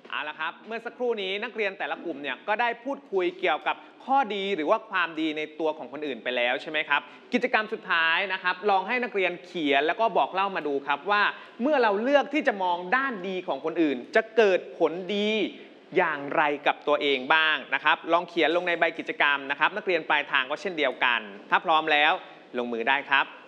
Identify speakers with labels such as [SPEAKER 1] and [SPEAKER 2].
[SPEAKER 1] เอาละครับเมื่อสักครู่นี้นักเรียนแต่ละกลุ่มเนี่ยก็ได้พูดคุยเกี่ยวกับข้อดีหรือว่าความดีในตัวของคนอื่นไปแล้วใช่ไหมครับกิจกรรมสุดท้ายนะครับลองให้นักเรียนเขียนแล้วก็บอกเล่ามาดูครับว่าเมื่อเราเลือกที่จะมองด้านดีของคนอื่นจะเกิดผลดีอย่างไรกับตัวเองบ้างนะครับลองเขียนลงในใบกิจกรรมนะครับนักเรียนปลายทางก็เช่นเดียวกันถ้าพร้อมแล้วลงมือได้ครับ